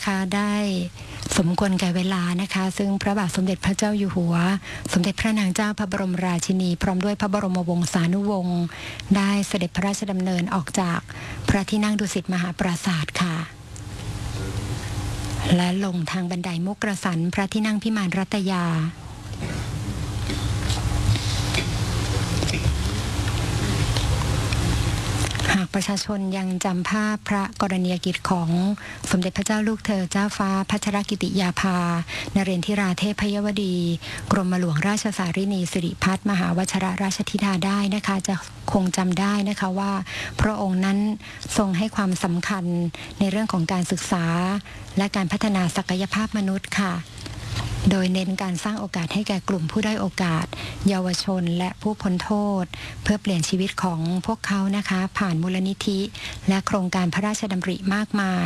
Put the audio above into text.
นะคะได้สมควรแก่เวลานะคะซึ่งพระบาทสมเด็จพระเจ้าอยู่หัวสมเด็จพระนางเจ้าพระบรมราชินีพร้อมด้วยพระบรมวงศานุวงศ์ได้เสด็จพระราชดำเนินออกจากพระที่นั่งดุสิตมหาปราสาทค่ะและลงทางบันไดมุกกระสันพระที่นั่งพิมานรัตยาหากประชาชนยังจำภาพพระกรณียกิจของสมเด็จพระเจ้าลูกเธอเจ้าฟ้าพัชรกิติยาภานเรนทิราเทพยวดีกรมหลวงราชสารินีสิริพัฒน์มหาวชิรราชธิดาได้นะคะจะคงจำได้นะคะว่าพระองค์นั้นทรงให้ความสำคัญในเรื่องของการศึกษาและการพัฒนาศักยภาพมนุษย์ค่ะโดยเน้นการสร้างโอกาสให้แก่กลุ่มผู้ด้อยโอกาสเยาวชนและผู้พ้นโทษเพื่อเปลี่ยนชีวิตของพวกเขานะคะผ่านมูลนิธิและโครงการพระราชดำริมากมาย